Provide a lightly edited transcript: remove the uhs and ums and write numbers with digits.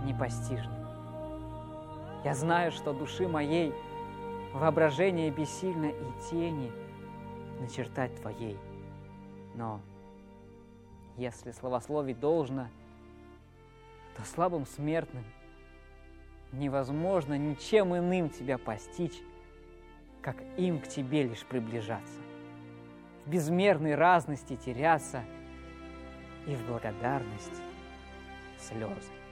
непостижным. Я знаю, что души моей воображение бессильно и тени начертать Твоей. Но если словословить должно, то слабым смертным невозможно ничем иным Тебя постичь, как им к Тебе лишь приближаться, в безмерной разности теряться и в благодарность слезы